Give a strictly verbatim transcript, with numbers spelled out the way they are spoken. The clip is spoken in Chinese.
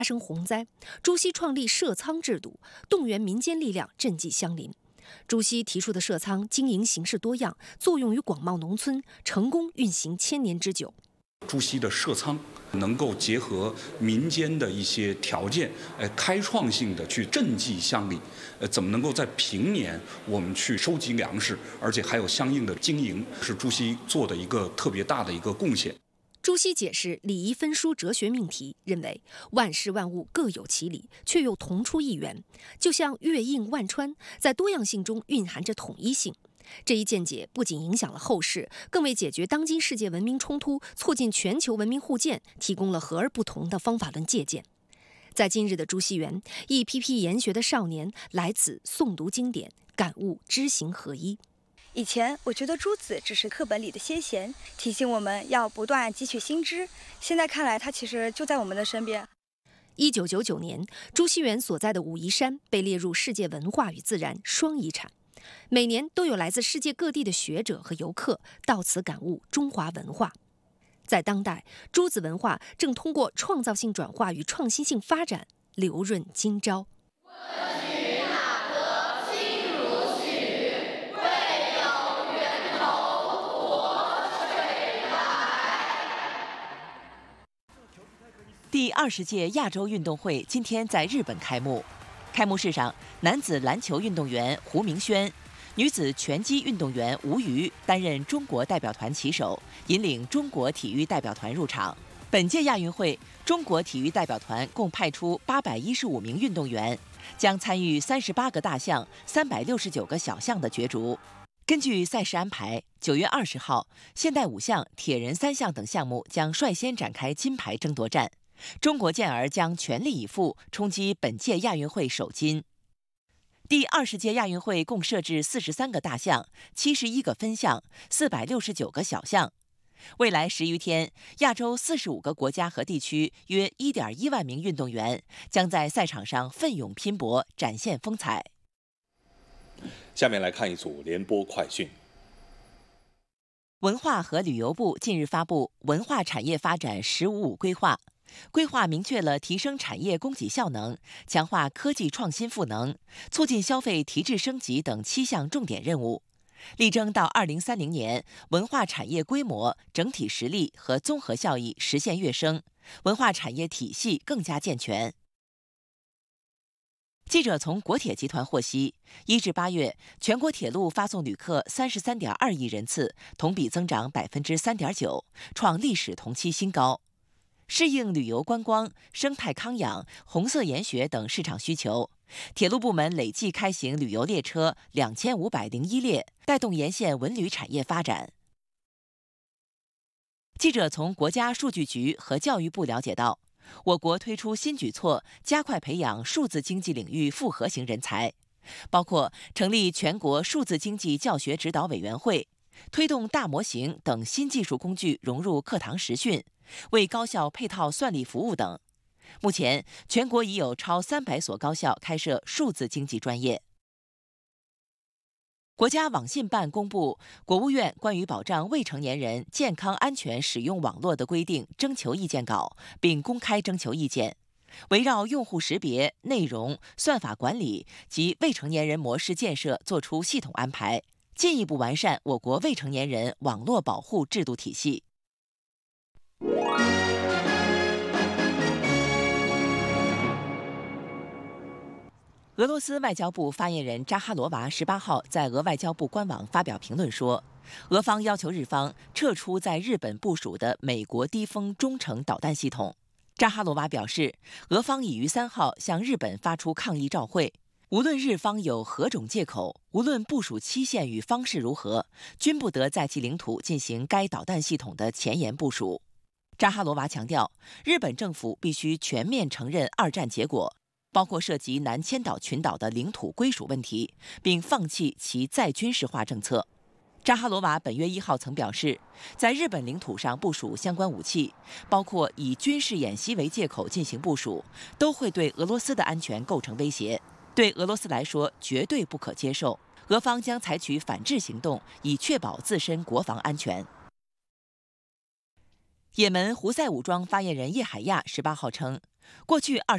生洪灾，朱熹创立社仓制度，动员民间力量赈济乡邻。朱熹提出的社仓经营形式多样，作用于广袤农村，成功运行千年之久。 朱熹的社仓能够结合民间的一些条件，呃，开创性的去赈济乡里，呃，怎么能够在平年我们去收集粮食，而且还有相应的经营，是朱熹做的一个特别大的一个贡献。 朱熹解释礼仪分书哲学命题，认为万事万物各有其理，却又同出一源，就像月映万川，在多样性中蕴含着统一性。这一见解不仅影响了后世，更为解决当今世界文明冲突、促进全球文明互鉴提供了和而不同的方法论借鉴。在今日的朱熹园，一批批研学的少年来此诵读经典，感悟知行合一。 以前我觉得朱子只是课本里的先贤，提醒我们要不断汲取新知。现在看来，他其实就在我们的身边。 一九九九年，朱熹园所在的武夷山被列入世界文化与自然双遗产。每年都有来自世界各地的学者和游客到此感悟中华文化。在当代，朱子文化正通过创造性转化与创新性发展，流润今朝。 第二十届亚洲运动会今天在日本开幕。开幕式上，男子篮球运动员胡明轩、女子拳击运动员吴瑜担任中国代表团旗手，引领中国体育代表团入场。本届亚运会，中国体育代表团共派出八百一十五名运动员，将参与三十八个大项、三百六十九个小项的角逐。根据赛事安排，九月二十号，现代五项、铁人三项等项目将率先展开金牌争夺战。中国健儿将全力以赴冲击本届亚运会首金。第二十届亚运会共设置四十三个大项、七十一个分项、四百六十九个小项。未来十余天，亚洲四十五个国家和地区约一点一万名运动员将在赛场上奋勇拼搏，展现风采。 下面来看一组联播快讯。 文化和旅游部近日发布《文化产业发展“十五五”规划》。规划明确了提升产业供给效能、强化科技创新赋能、促进消费提质升级等七项重点任务，力争到二零三零年，文化产业规模、整体实力和综合效益实现跃升，文化产业体系更加健全。记者从国铁集团获悉，一至八月，全国铁路发送旅客三十三点二亿人次，同比增长百分之三点九，创历史同期新高。适应旅游观光、生态康养、红色研学等市场需求，铁路部门累计开行旅游列车两千五百零一列，带动沿线文旅产业发展。记者从国家数据局和教育部了解到，我国推出新举措，加快培养数字经济领域复合型人才，包括成立全国数字经济教学指导委员会，推动大模型等新技术工具融入课堂实训，为高校配套算力服务等。目前，全国已有超三百所高校开设数字经济专业。国家网信办公布国务院关于保障未成年人健康安全使用网络的规定征求意见稿，并公开征求意见，围绕用户识别、内容、算法管理及未成年人模式建设作出系统安排，进一步完善我国未成年人网络保护制度体系。俄罗斯外交部发言人扎哈罗娃十八号在俄外交部官网发表评论说，俄方要求日方撤出在日本部署的美国低风中程导弹系统。扎哈罗娃表示，俄方已于三号向日本发出抗议照会，无论日方有何种借口，无论部署期限与方式如何，均不得在其领土进行该导弹系统的前沿部署。扎哈罗娃强调，日本政府必须全面承认二战结果，包括涉及南千岛群岛的领土归属问题，并放弃其再军事化政策。扎哈罗娃本月一号曾表示，在日本领土上部署相关武器，包括以军事演习为借口进行部署，都会对俄罗斯的安全构成威胁，对俄罗斯来说绝对不可接受。俄方将采取反制行动，以确保自身国防安全。也门胡塞武装发言人叶海亚十八号称，过去二十